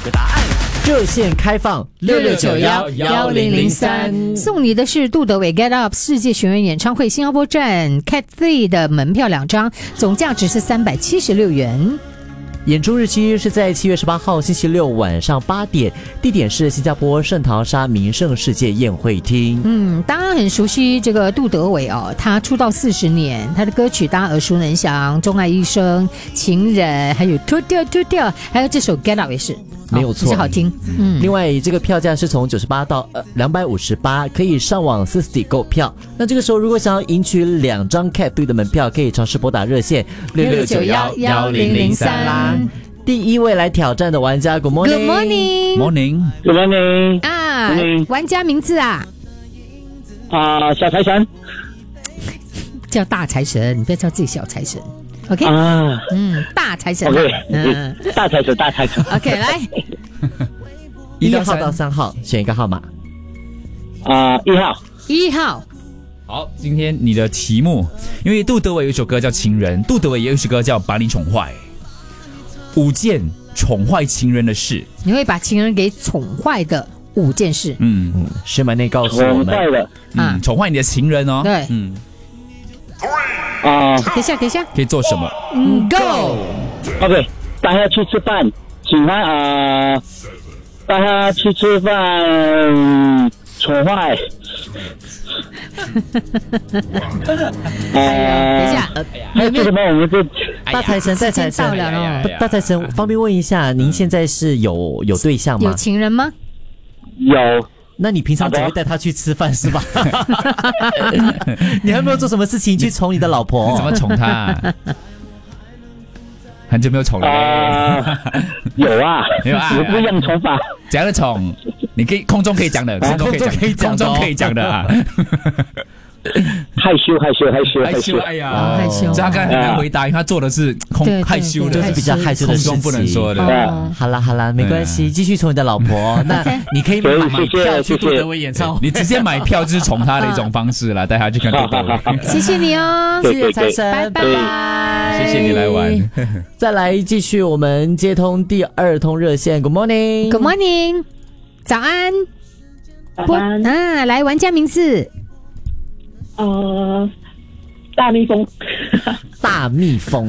个答案。热线开放66911003， 送你的是杜德伟 Get Up 世界巡演演唱会新加坡站 Cat3 的门票2张，总价值是376元。 演出日期是在7月18号星期六晚上8点，地点是新加坡圣淘沙名胜世界宴会厅。 大家很熟悉这个杜德伟哦，他出道40年，他的歌曲大家耳熟能详，《钟爱一生》、《情人》，还有《脱掉脱掉》，还有这首 Get Up 也是。 没有错， 比较好听。 另外这个票价是从98到258，可以上网4S购票。那这个时候如果想要赢取2张 Cat3 的门票，可以尝试拨打热线 66911003 啦。第一位来挑战的玩家 Good morning Good morning Morning Good morning 啊 Good morning 玩家名字啊小财神叫大财神，你不要叫自己小财神。OK， 大财神。 OK， 大财神，大财神。 OK， 来 1号到3号选一个号码。 1 号。 好，今天你的题目，因为杜德伟有一首歌叫《情人》，杜德伟也有一首歌叫《把你宠坏》，5件宠坏情人的事。 你会把情人给宠坏的5件事。 是吗？内告诉我们。 宠坏你的情人哦。 对。等一下， 可以做什么 ？Go。 OK， 带他去吃饭，请他带他去吃饭，宠坏。 等一下， 还有什么？我们就大财神，大财神，大财神，方便问一下，您现在是有对象吗？ 有情人吗？ 有。 那你平常只会带他去吃饭是吧？你还没有做什么事情去宠你的老婆？ 你怎么宠她？很久没有宠了。 有啊，有不一样的宠法。 怎样的宠？你可以空中可以讲的，空中可以讲的啊。 害羞， 哎呀， 害羞。 所以他刚才很难回答，因为他做的是害羞的， 就是比较害羞的事情， 空中不能说的。 好啦，没关系，继续宠你的老婆。那你可以买票去杜德伟演唱会， 你直接买票就是宠他的一种方式啦，带他去看杜德伟。 谢谢你哦， 谢谢财神， 拜拜。 谢谢你来玩。 再来继续，我们接通第2通热线。Good morning， 早安。来玩家名字。 大蜜蜂。 大蜜蜂。